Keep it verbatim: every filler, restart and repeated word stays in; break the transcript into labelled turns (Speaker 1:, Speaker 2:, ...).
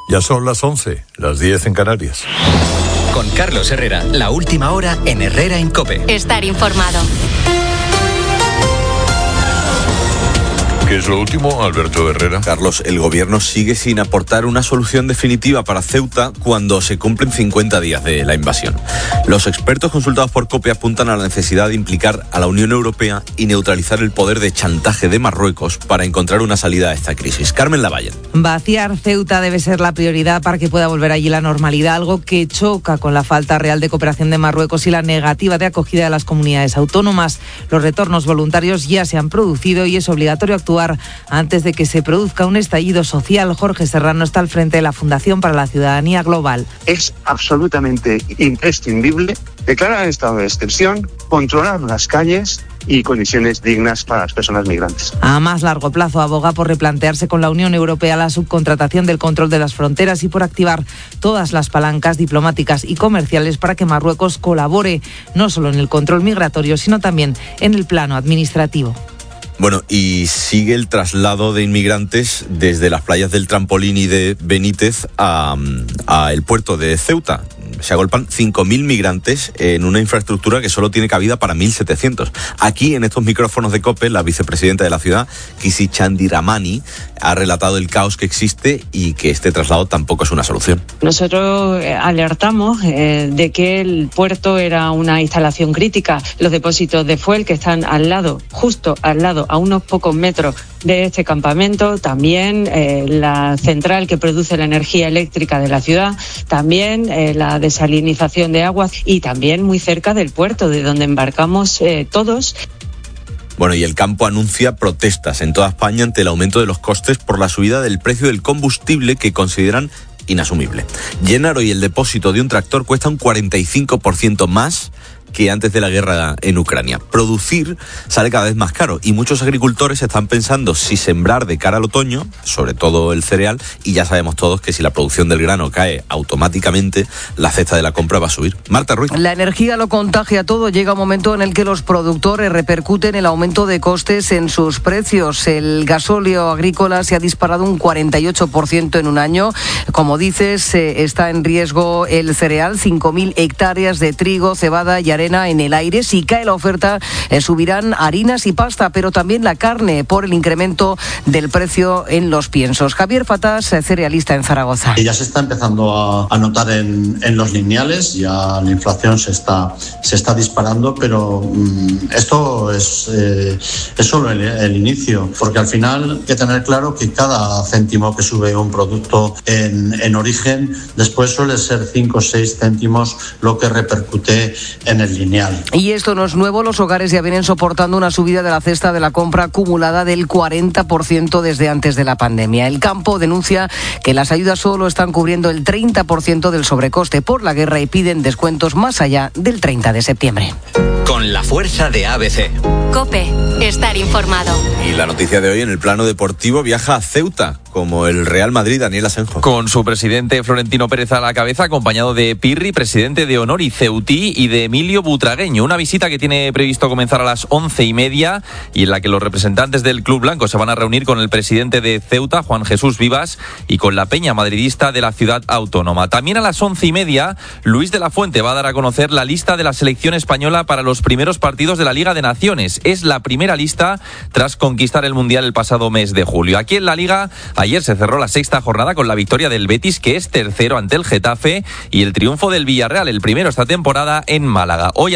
Speaker 1: Ya son las once, las diez en Canarias.
Speaker 2: Con Carlos Herrera, la última hora en Herrera en COPE.
Speaker 3: Estar informado.
Speaker 1: ¿Qué es lo último, Alberto Herrera?
Speaker 4: Carlos, el gobierno sigue sin aportar una solución definitiva para Ceuta cuando se cumplen cincuenta días de la invasión. Los expertos consultados por COPE apuntan a la necesidad de implicar a la Unión Europea y neutralizar el poder de chantaje de Marruecos para encontrar una salida a esta crisis. Carmen Lavalle.
Speaker 5: Vaciar Ceuta debe ser la prioridad para que pueda volver allí la normalidad, algo que choca con la falta real de cooperación de Marruecos y la negativa de acogida de las comunidades autónomas. Los retornos voluntarios ya se han producido y es obligatorio actuar antes de que se produzca un estallido social. Jorge Serrano está al frente de la Fundación para la Ciudadanía Global.
Speaker 6: Es absolutamente imprescindible declarar el estado de excepción, controlar las calles y condiciones dignas para las personas migrantes.
Speaker 5: A más largo plazo aboga por replantearse con la Unión Europea la subcontratación del control de las fronteras y por activar todas las palancas diplomáticas y comerciales para que Marruecos colabore no solo en el control migratorio, sino también en el plano administrativo.
Speaker 4: Bueno, y sigue el traslado de inmigrantes desde las playas del Trampolín y de Benítez a, a el puerto de Ceuta. Se agolpan cinco mil migrantes en una infraestructura que solo tiene cabida para mil setecientos. Aquí, en estos micrófonos de COPE, la vicepresidenta de la ciudad, Kisi Chandiramani, ha relatado el caos que existe y que este traslado tampoco es una solución.
Speaker 7: Nosotros alertamos eh, de que el puerto era una instalación crítica. Los depósitos de fuel que están al lado, justo al lado, a unos pocos metros de este campamento, también eh, la central que produce la energía eléctrica de la ciudad, también eh, la desalinización de aguas y también muy cerca del puerto, de donde embarcamos eh, todos.
Speaker 4: Bueno, y el campo anuncia protestas en toda España ante el aumento de los costes por la subida del precio del combustible que consideran inasumible. Llenar hoy el depósito de un tractor cuesta un cuarenta y cinco por ciento más que antes de la guerra en Ucrania. Producir sale cada vez más caro y muchos agricultores están pensando si sembrar de cara al otoño, sobre todo el cereal, y ya sabemos todos que si la producción del grano cae automáticamente, la cesta de la compra va a subir. Marta Ruiz.
Speaker 8: La energía lo contagia todo. Llega un momento en el que los productores repercuten el aumento de costes en sus precios. El gasóleo agrícola se ha disparado un cuarenta y ocho por ciento en un año. Como dices, eh, está en riesgo el cereal, cinco mil hectáreas de trigo, cebada y arena en el aire. Si cae la oferta, eh, subirán harinas y pasta, pero también la carne por el incremento del precio en los piensos. Javier Fatás, cerealista en Zaragoza.
Speaker 9: Ya se está empezando a, a notar en, en los lineales, ya la inflación se está, se está disparando, pero mmm, esto es, eh, es solo el, el inicio, porque al final hay que tener claro que cada céntimo que sube un producto en, en origen, después suele ser cinco o seis céntimos lo que repercute en el lineal.
Speaker 8: Y esto no es nuevo, los hogares ya vienen soportando una subida de la cesta de la compra acumulada del cuarenta por ciento desde antes de la pandemia. El campo denuncia que las ayudas solo están cubriendo el treinta por ciento del sobrecoste por la guerra y piden descuentos más allá del treinta de septiembre.
Speaker 2: Con la fuerza de A B C.
Speaker 3: COPE, estar informado.
Speaker 4: Y la noticia de hoy en el plano deportivo viaja a Ceuta, como el Real Madrid, Daniel Asenjo.
Speaker 10: Con su presidente Florentino Pérez a la cabeza, acompañado de Pirri, presidente de honor y ceutí, y de Emilio Butragueño. Una visita que tiene previsto comenzar a las once y media y en la que los representantes del Club Blanco se van a reunir con el presidente de Ceuta, Juan Jesús Vivas, y con la peña madridista de la ciudad autónoma. También a las once y media, Luis de la Fuente va a dar a conocer la lista de la selección española para los primeros partidos de la Liga de Naciones. Es la primera lista tras conquistar el Mundial el pasado mes de julio. Aquí en la Liga, ayer se cerró la sexta jornada con la victoria del Betis, que es tercero ante el Getafe, y el triunfo del Villarreal, el primero esta temporada en Málaga. Hoy